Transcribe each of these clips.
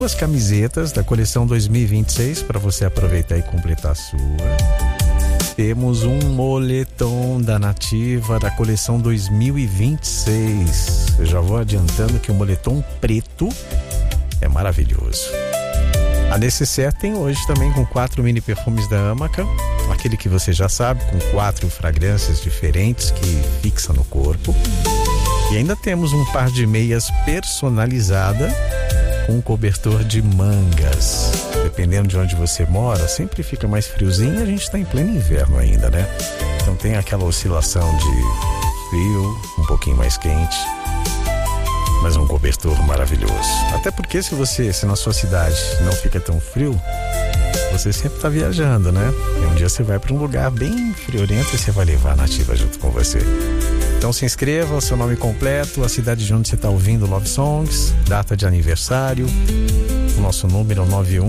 Duas camisetas da coleção 2026 para você aproveitar e completar a sua. Temos um moletom da Nativa da coleção 2026. Eu já vou adiantando que o moletom preto é maravilhoso. A necessaire tem hoje também com 4 mini perfumes da Amaca, aquele que você já sabe, com 4 fragrâncias diferentes que fixa no corpo. E ainda temos um par de meias personalizada com um cobertor de mangas. Dependendo de onde você mora, sempre fica mais friozinho, a gente está em pleno inverno ainda, né? Então tem aquela oscilação de frio, um pouquinho mais quente, mas um cobertor maravilhoso. Até porque se na sua cidade não fica tão frio, você sempre está viajando, né? E um dia você vai para um lugar bem friorento e você vai levar a Nativa junto com você. Então se inscreva, o seu nome completo, a cidade de onde você está ouvindo Love Songs, data de aniversário. O nosso número é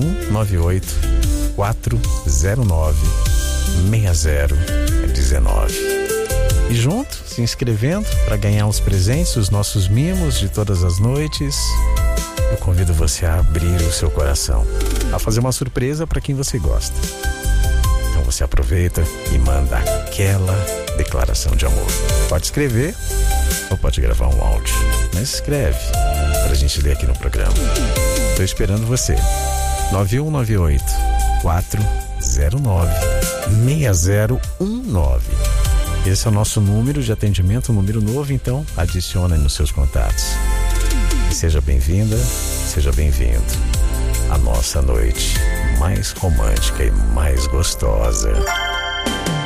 9198-409-6019. E junto, se inscrevendo para ganhar os presentes, os nossos mimos de todas as noites, eu convido você a abrir o seu coração, a fazer uma surpresa para quem você gosta. Então você aproveita e manda aquela declaração de amor. Pode escrever ou pode gravar um áudio, mas escreve para a gente ler aqui no programa. Estou esperando você. 9198-409-6019. Esse é o nosso número de atendimento, um número novo, então adicione nos seus contatos. Seja bem-vinda, seja bem-vindo à nossa noite mais romântica e mais gostosa.